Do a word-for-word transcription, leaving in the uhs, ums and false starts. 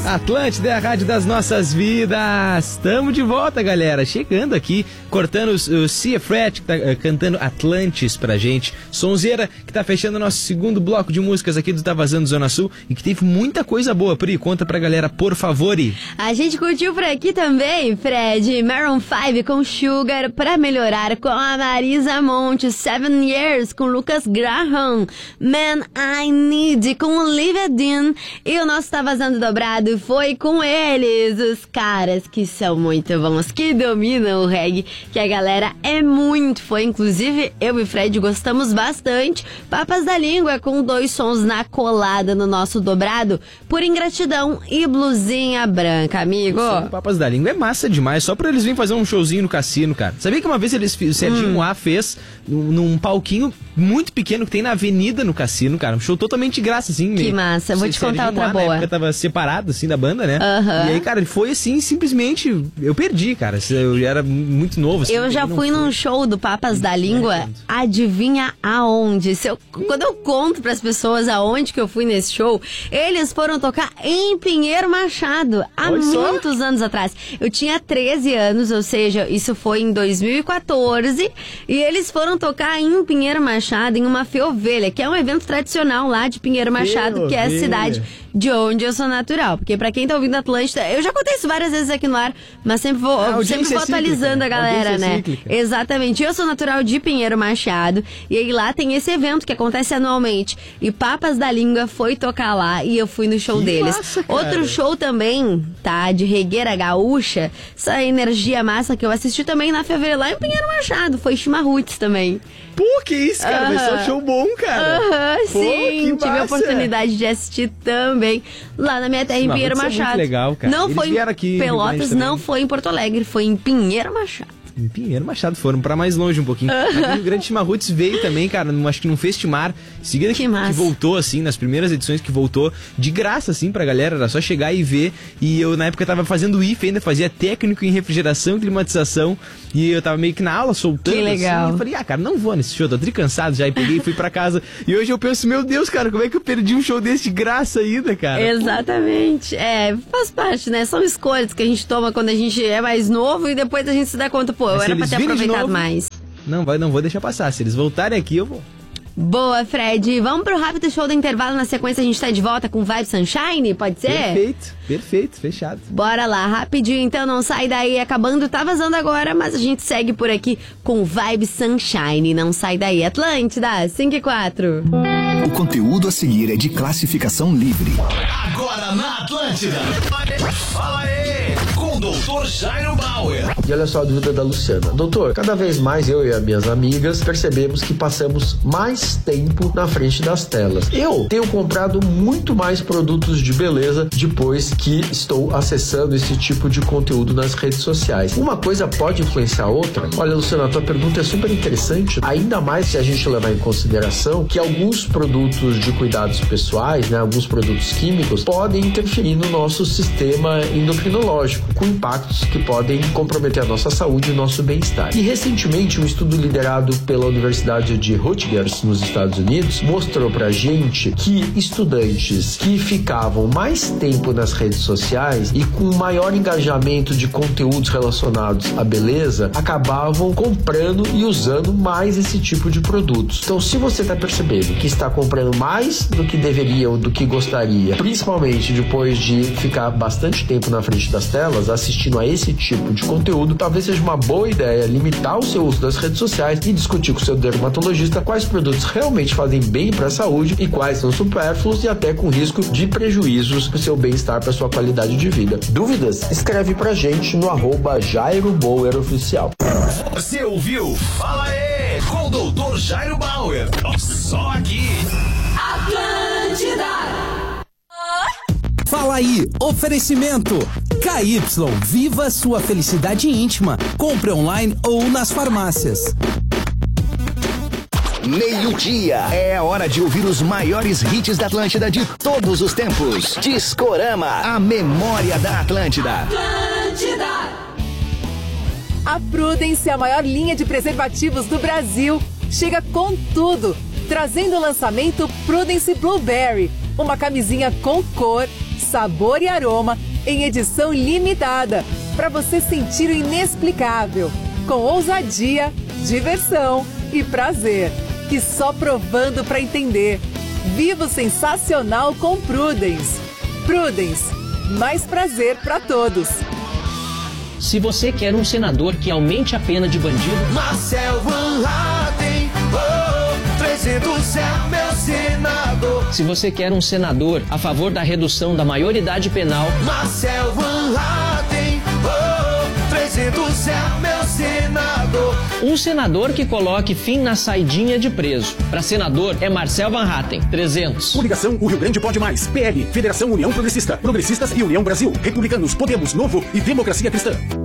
Atlântida é a rádio das nossas vidas. Tamo de volta, galera. Chegando aqui, cortando o, o Cia Fred, que tá uh, cantando Atlantis pra gente. Sonzeira, que tá fechando o nosso segundo bloco de músicas aqui do Tá Vazando Zona Sul. E que teve muita coisa boa. Pri, conta pra galera, por favor. A gente curtiu por aqui também, Fred, Maroon five com Sugar pra melhorar, com a Marisa Monte, Seven Years com Lucas Graham, Man I Need com Olivia Dean. E o nosso Tá Vazando Dobrado foi com eles, os caras que são muito bons, que dominam o reggae, que a galera é muito fã. Inclusive, eu e Fred gostamos bastante. Papas da Língua com dois sons na colada no nosso dobrado, Por Ingratidão e Blusinha Branca, amigo. Sim, Papas da Língua é massa demais, só pra eles virem fazer um showzinho no cassino, cara. Sabia que uma vez eles, o Serginho hum. A fez num, num palquinho muito pequeno que tem na avenida no cassino, cara. Um show totalmente de graça, assim. Que massa, vou te contar outra boa. Na época tava separado, assim, da banda, né? Uhum. E aí, cara, foi assim, simplesmente, eu perdi, cara. Eu era muito novo, assim. Eu já fui num show do Papas da Língua, adivinha aonde? Se eu, quando eu conto pras pessoas aonde que eu fui nesse show, eles foram tocar em Pinheiro Machado, há Olha muitos só. anos atrás. Eu tinha treze anos, ou seja, isso foi em dois mil e quatorze, e eles foram tocar em Pinheiro Machado, em uma Feovelha, que é um evento tradicional lá de Pinheiro Machado, Feovelha. Que é a cidade de onde eu sou natural. Porque pra quem tá ouvindo Atlântida, eu já contei isso várias vezes aqui no ar, mas sempre vou, a sempre vou é atualizando cíclica. a galera, a né? Cíclica. Exatamente. Eu sou natural de Pinheiro Machado, e aí lá tem esse evento que acontece anualmente. E Papas da Língua foi tocar lá, e eu fui no show que deles. Massa, Outro show também, tá? De regueira gaúcha, essa energia massa que eu assisti também na Fevereiro, lá em Pinheiro Machado. Foi Chimarruts também. Pô, que isso, cara. Uh-huh. Vai ser um show bom, cara. Aham, uh-huh, sim. Tive massa. a oportunidade de assistir também lá na minha terra, em Pinheiro Machado. É muito legal, cara. Não Eles foi em aqui Pelotas, não foi em Porto Alegre, foi em Pinheiro Machado. Em Pinheiro Machado, foram pra mais longe um pouquinho. Uh-huh. Aqui o Grande Chimarruts veio também, cara, num, acho que num Festimar. Seguida que, que voltou, assim, nas primeiras edições que voltou, de graça, assim, pra galera, era só chegar e ver. E eu, na época, tava fazendo I F E, ainda fazia técnico em refrigeração e climatização. E eu tava meio que na aula, soltando, que legal. assim. E eu falei, ah, cara, não vou nesse show, tô tricansado já. E peguei e fui pra casa. E hoje eu penso, meu Deus, cara, como é que eu perdi um show desse de graça ainda, cara? Exatamente. É, faz parte, né? São escolhas que a gente toma quando a gente é mais novo e depois a gente se dá conta, pô, eu era pra ter aproveitado mais. Não, vai, não vou deixar passar. Se eles voltarem aqui, eu vou. Boa, Fred. Vamos pro rápido show do intervalo. Na sequência a gente tá de volta com Vibe Sunshine, pode ser? Perfeito, perfeito, fechado. Bora lá, rapidinho então, não sai daí. Acabando, tá vazando agora, mas a gente segue por aqui com Vibe Sunshine. Não sai daí. Atlântida, cinco e quatro. O conteúdo a seguir é de classificação livre. Agora na Atlântida. Fala aí, com o doutor Jairo Bauer. E olha só a dúvida da Luciana. Doutor, cada vez mais eu e as minhas amigas percebemos que passamos mais tempo na frente das telas. Eu tenho comprado muito mais produtos de beleza depois que estou acessando esse tipo de conteúdo nas redes sociais. Uma coisa pode influenciar a outra? Olha, Luciana, a tua pergunta é super interessante, ainda mais se a gente levar em consideração que alguns produtos de cuidados pessoais, né, alguns produtos químicos, podem interferir no nosso sistema endocrinológico, com impactos que podem comprometer a nossa saúde e o nosso bem-estar. E recentemente, um estudo liderado pela Universidade de Rutgers, nos Estados Unidos, mostrou pra gente que estudantes que ficavam mais tempo nas redes sociais e com maior engajamento de conteúdos relacionados à beleza, acabavam comprando e usando mais esse tipo de produtos. Então, se você está percebendo que está comprando mais do que deveria ou do que gostaria, principalmente depois de ficar bastante tempo na frente das telas, assistindo a esse tipo de conteúdo, talvez seja uma boa ideia limitar o seu uso das redes sociais e discutir com o seu dermatologista quais produtos realmente fazem bem para a saúde e quais são supérfluos e até com risco de prejuízos para o seu bem-estar, para sua qualidade de vida. Dúvidas? Escreve pra gente no arroba Jairo Bauer Oficial. Você ouviu? Fala aí, com o doutor Jairo Bauer. Só aqui. Atlântida. Fala aí, oferecimento K Y, viva sua felicidade íntima. Compre online ou nas farmácias. Meio-dia. É a hora de ouvir os maiores hits da Atlântida de todos os tempos. Discorama, a memória da Atlântida. Atlântida. A Prudence, a maior linha de preservativos do Brasil, chega com tudo, trazendo o lançamento Prudence Blueberry, uma camisinha com cor, sabor e aroma em edição limitada, para você sentir o inexplicável, com ousadia, diversão e prazer, que só provando para entender. Viva o sensacional com Prudence. Prudence, mais prazer para todos. Se você quer um senador que aumente a pena de bandido, Marcel Van Hatten, oh, trezentos é meu senador. Se você quer um senador a favor da redução da maioridade penal, Marcel Van Hatten, oh, trezentos é meu senador. Um senador que coloque fim na saidinha de preso. Para senador é Marcel Van Hatten, trezentos. Coligação O Rio Grande Pode Mais. P L, Federação União Progressista. Progressistas e União Brasil. Republicanos, Podemos, Novo e Democracia Cristã.